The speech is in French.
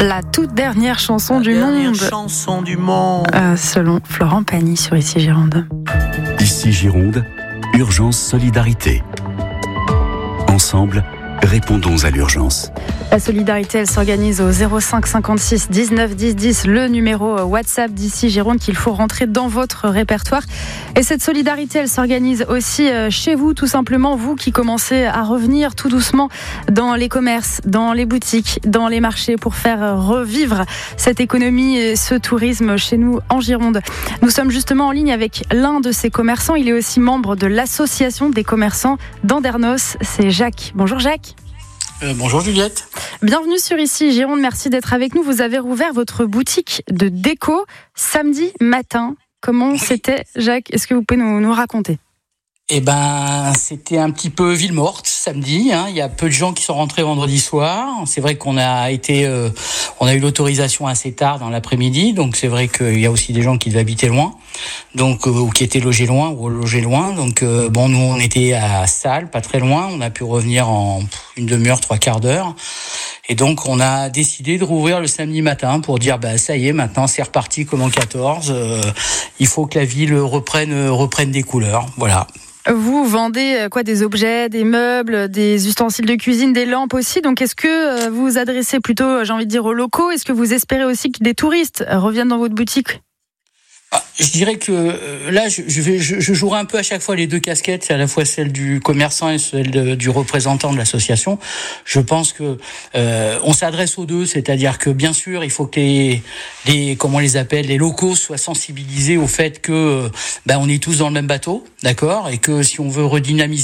La toute dernière chanson du monde. Chanson du monde. Selon Florent Pagny sur Ici Gironde. Ici Gironde, urgence solidarité. Ensemble, répondons à l'urgence. La solidarité, elle s'organise au 05 56 19 10 10, le numéro WhatsApp d'Ici Gironde qu'il faut rentrer dans votre répertoire. Et cette solidarité, elle s'organise aussi chez vous, tout simplement, vous qui commencez à revenir tout doucement dans les commerces, dans les boutiques, dans les marchés pour faire revivre cette économie et ce tourisme chez nous en Gironde. Nous sommes justement en ligne avec l'un de ces commerçants. Il est aussi membre de l'association des commerçants d'Andernos. C'est Jacques. Bonjour Jacques. Bonjour Juliette. Bienvenue sur Ici Gironde, merci d'être avec nous. Vous avez rouvert votre boutique de déco samedi matin. Comment c'était, Jacques? Est-ce que vous pouvez nous raconter? C'était un petit peu ville morte samedi. Il y a peu de gens qui sont rentrés vendredi soir. C'est vrai qu'on a eu l'autorisation assez tard dans l'après-midi, donc c'est vrai qu'il y a aussi des gens qui devaient habiter loin, donc ou qui étaient logés loin ou logés loin. Donc nous on était à Salles, pas très loin. On a pu revenir en une demi-heure, trois quarts d'heure. Et donc, on a décidé de rouvrir le samedi matin pour dire, ça y est, maintenant, c'est reparti comme en 14. Il faut que la ville reprenne des couleurs. Voilà. Vous vendez des objets, des meubles, des ustensiles de cuisine, des lampes aussi. Donc, est-ce que vous vous adressez plutôt, j'ai envie de dire, aux locaux? Est-ce que vous espérez aussi que des touristes reviennent dans votre boutique? Je dirais que là, je jouerai un peu à chaque fois les deux casquettes, c'est à la fois celle du commerçant et celle du représentant de l'association. Je pense que on s'adresse aux deux, c'est-à-dire que bien sûr, il faut que les locaux soient sensibilisés au fait que on est tous dans le même bateau, d'accord, et que si on veut redynamiser